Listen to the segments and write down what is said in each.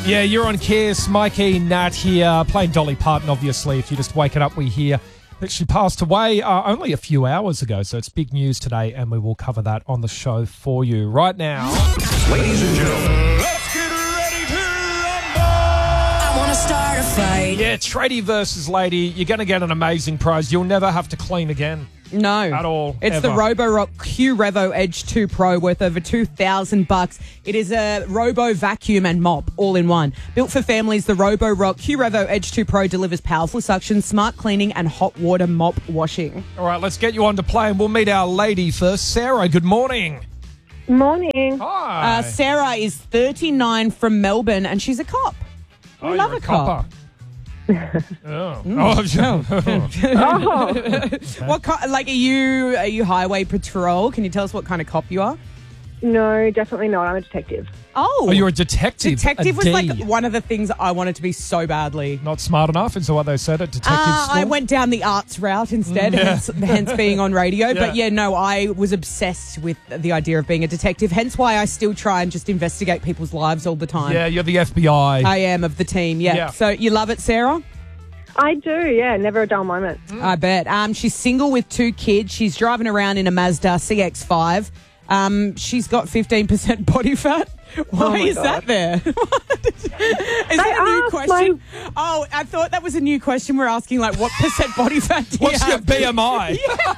Yeah, you're on Kiss. Mikey, Nat here, playing Dolly Parton, obviously. If you're just waking up, we hear that she passed away only a few hours ago. So it's big news today, and we will cover that on the show for you right now. Ladies and gentlemen, let's get ready to rumble! I want to start a fight. Yeah, Tradie versus Lady. You're going to get an amazing prize. You'll never have to clean again. No. At all. It's ever. the Roborock Q Revo Edge 2 Pro worth over $2,000. It is a Robo vacuum and mop all in one. Built for families, the Roborock Q Revo Edge 2 Pro delivers powerful suction, smart cleaning and hot water mop washing. All right, let's get you on to play, and we'll meet our lady first. Sarah, good morning. Morning. Hi. Sarah is 39 from Melbourne and she's a cop. I love you're a cop. What are you highway patrol? Can you tell us what kind of cop you are? No, definitely not. I'm a detective. Oh, you're a detective. Detective A was D. like one of the things I wanted to be so badly. Not smart enough, is what they said at detective school. I went down the arts route instead, hence being on radio. Yeah. But yeah, no, I was obsessed with the idea of being a detective, hence why I still try and just investigate people's lives all the time. Yeah, you're the FBI. I am of the team, yeah. So you love it, Sarah? I do, yeah. Never a dull moment. I bet. She's single with 2 kids. She's driving around in a Mazda CX-5. She's got 15% body fat. Why is that there? Is that a new question? Oh, I thought that was a new question. We're asking, like, what percent body fat do you What's your have? BMI?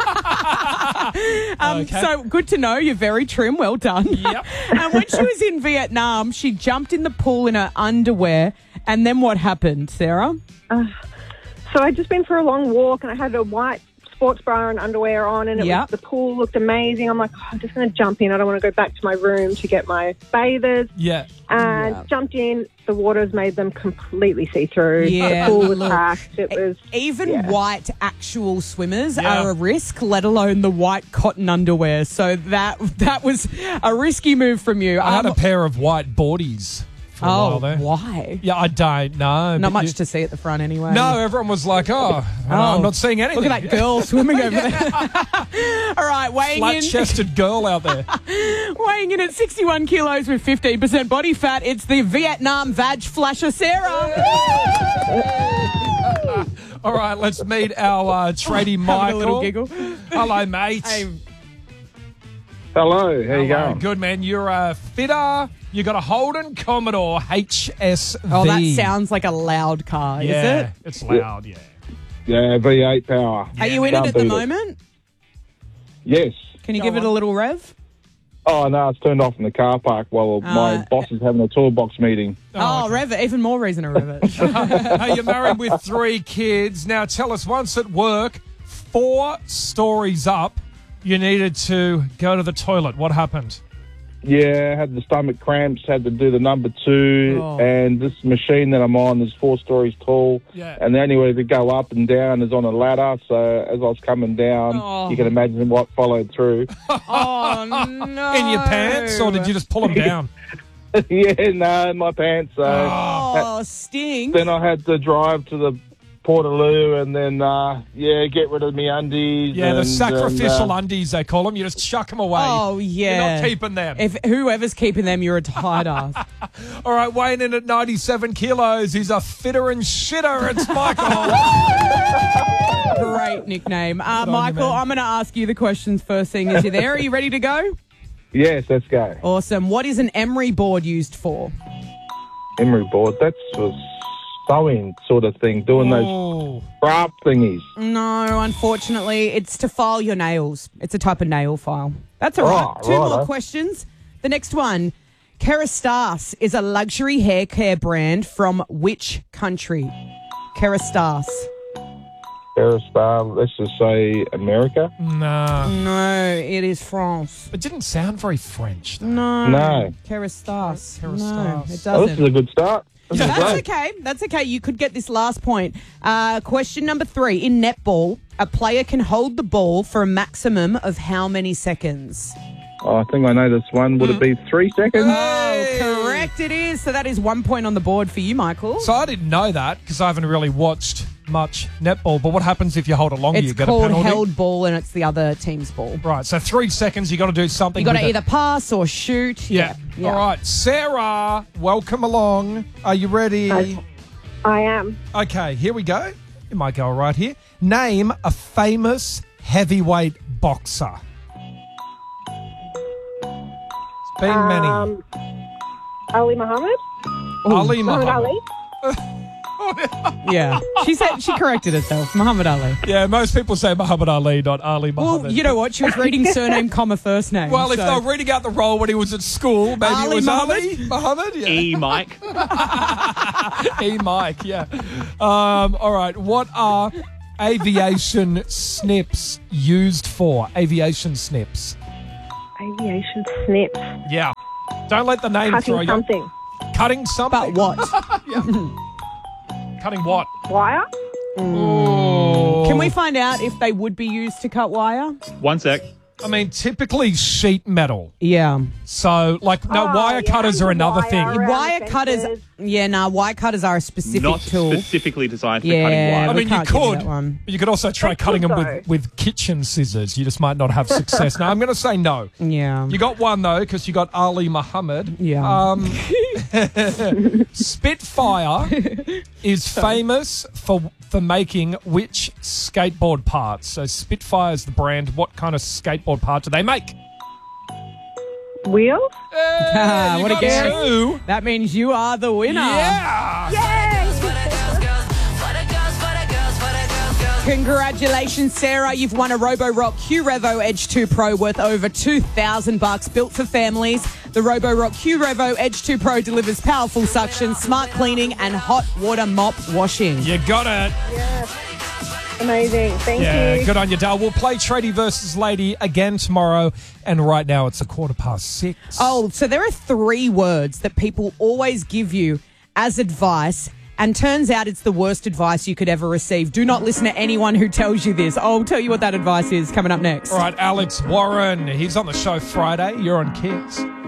Okay. So good to know. You're very trim. Well done. Yep. And when she was in Vietnam, she jumped in the pool in her underwear. And then what happened, Sarah? So I'd just been for a long walk and I had a white sports bra and underwear on and the pool looked amazing. I'm like, I'm just going to jump in. I don't want to go back to my room to get my bathers. Yeah. And jumped in. The waters made them completely see-through. Yeah. The pool was packed. It was... Even white actual swimmers are a risk, let alone the white cotton underwear. So that was a risky move from you. I had a pair of white boardies for a while there. Why? Yeah, I don't know. Not much to see at the front anyway. No, everyone was like, I'm not seeing anything. Look at that girl swimming over there. All right, weighing in. Flat-chested girl out there. Weighing in at 61 kilos with 15% body fat, it's the Vietnam Vag Flasher, Sarah. All right, let's meet our tradie Michael. A little giggle. Hello, mate. Hey. Hello, how you going? Good, man. You're a fitter. You got a Holden Commodore HSV. Oh, that sounds like a loud car, is it? It's loud, yeah. Yeah, V8 power. Are you in it at the moment? Yes. Can you give it a little rev? Oh, no, it's turned off in the car park while my boss is having a toolbox meeting. Oh, rev it. Even more reason to rev it. Hey, you're married with 3 kids. Now, tell us, once at work, 4 stories up, you needed to go to the toilet. What happened? Yeah, I had the stomach cramps, had to do the number 2, and this machine that I'm on is 4 stories tall, and the only way to go up and down is on a ladder, so as I was coming down, you can imagine what followed through. Oh, no. In your pants, or did you just pull them down? Yeah, no, in my pants. So sting. Then I had to drive to the Portaloo and then, get rid of me undies. Yeah, the sacrificial undies, they call them. You just chuck them away. Oh, yeah. You're not keeping them. If whoever's keeping them, you're a tight ass. All right, weighing in at 97 kilos. He's a fitter and shitter. It's Michael. Great nickname. Michael, I'm going to ask you the questions first thing. Is you there? Are you ready to go? Yes, let's go. Awesome. What is an emery board used for? Emery board, that's for sewing sort of thing, doing those craft thingies. No, unfortunately, it's to file your nails. It's a type of nail file. That's all right. 2 more questions. The next one. Kerastase is a luxury hair care brand from which country? Kerastase. Kerastase, let's just say America. No, it is France. It didn't sound very French, though. No. Kerastase. Kerastase. No, it doesn't. Oh, this is a good start. That's okay. That's okay. You could get this last point. Question number 3. In netball, a player can hold the ball for a maximum of how many seconds? Oh, I think I know this one. Would it be 3 seconds? Oh, correct it is. So that is 1 point on the board for you, Michael. So I didn't know that because I haven't really watched much netball. But what happens if you hold it longer? It's You get a called penalty? held ball, and it's the other team's ball. Right, so 3 seconds, you got to do something. You got to with it. either pass or shoot. Yeah. Yeah. All right, Sarah, welcome along. Are you ready? I am. Okay, here we go. You might go right here. Name a famous heavyweight boxer. It's been many. Ali Muhammad? Ali Muhammad Muhammad. Ali? Yeah. She corrected herself. Muhammad Ali. Yeah, most people say Muhammad Ali, not Ali Muhammad. Well, you know what? She was reading surname, comma, first name. Well, if so- they were reading out the role when he was at school, maybe Ali it was Muhammad? Ali Muhammad. Yeah. E. Mike. Mike, yeah. All right, what are aviation snips used for? Aviation snips. Aviation snips. Yeah. Don't let the name throw Cutting you. something. Cutting something. But what? Cutting what? Wire? Oh. Can we find out if they would be used to cut wire? 1 sec. I mean, typically sheet metal. Yeah. So, like, no, wire cutters are another wire thing. around Wire fences. cutters. Yeah, wire cutters are a specific Not tool. specifically designed for Yeah. cutting wire. I we mean, you can't give you could. that one. But you could also try They cutting could, them though. with kitchen scissors. You just might not have success. No, I'm going to say no. Yeah. You got one, though, because you got Ali Muhammad. Yeah. Spitfire is famous for making which skateboard parts? So Spitfire is the brand. What kind of skateboard part do they make? Wheels? Hey, you What a got guess. 2. That means you are the winner. Yeah. Congratulations, Sarah. You've won a Roborock Q-Revo Edge 2 Pro worth over $2,000, built for families. The Roborock Q-Revo Edge 2 Pro delivers powerful suction, smart cleaning, and hot water mop washing. You got it. Amazing. Thank Yeah, you. good on you, Dale. We'll play Tradie versus Lady again tomorrow, and right now it's 6:15. Oh, so there are 3 words that people always give you as advice, and turns out it's the worst advice you could ever receive. Do not listen to anyone who tells you this. I'll tell you what that advice is coming up next. All right, Alex Warren. He's on the show Friday. You're on Kicks.